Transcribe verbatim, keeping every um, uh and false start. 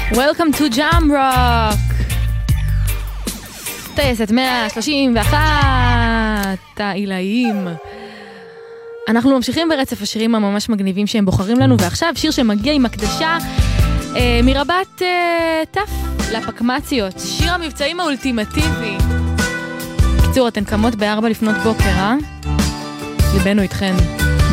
Welcome to Jam Rock. טייסת מאה שלושים ואחת העילאים. אנחנו ממשיכים ברצף השירים הממש מגניבים שהם בוחרים לנו, ועכשיו שיר שמגיע עם הקדשה אה, מרבת אה, תף לפקמציות, שיר המבצעים האולטימטיבי. קיצור, אתן קמות בארבע לפנות בוקר, אה? ליבנו איתכן.